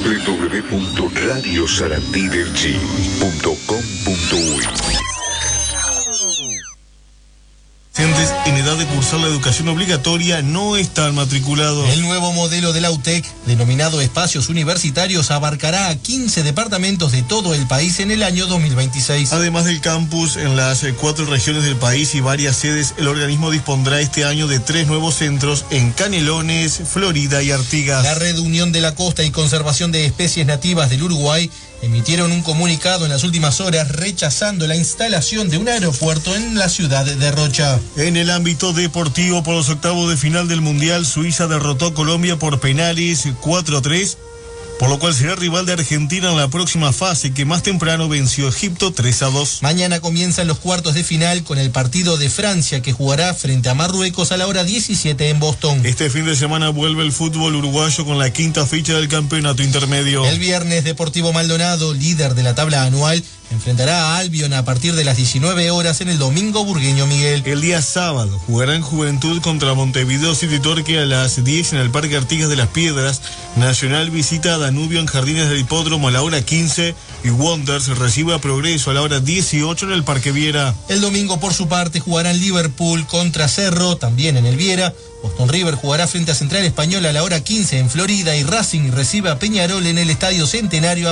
www.radiosarantidelchi.com.uy. En edad de cursar la educación obligatoria no están matriculados. El nuevo modelo de la UTEC, denominado Espacios Universitarios, abarcará a 15 departamentos de todo el país en el año 2026. Además del campus en las 4 regiones del país y varias sedes, el organismo dispondrá este año de 3 nuevos centros en Canelones, Florida y Artigas. La Red Unión de la Costa y Conservación de Especies Nativas del Uruguay emitieron un comunicado en las últimas horas rechazando la instalación de un aeropuerto en la ciudad de Rocha. En el ámbito deportivo, por los octavos de final del Mundial, Suiza derrotó a Colombia por penales 4-3, por lo cual será rival de Argentina en la próxima fase, que más temprano venció a Egipto 3-2. Mañana comienzan los cuartos de final con el partido de Francia, que jugará frente a Marruecos a la hora 17 en Boston. Este fin de semana vuelve el fútbol uruguayo con la 5ª fecha del campeonato intermedio. El viernes, Deportivo Maldonado, líder de la tabla anual, enfrentará a Albion a partir de las 19 horas en el Domingo Burgueño Miguel. El día sábado jugarán Juventud contra Montevideo City Torque a las 10 en el Parque Artigas de las Piedras. Nacional visita a Danubio en Jardines del Hipódromo a la hora 15 y Wonders recibe a Progreso a la hora 18 en el Parque Viera. El domingo, por su parte, jugarán Liverpool contra Cerro, también en el Viera. Boston River jugará frente a Central Española a la hora 15 en Florida y Racing recibe a Peñarol en el Estadio Centenario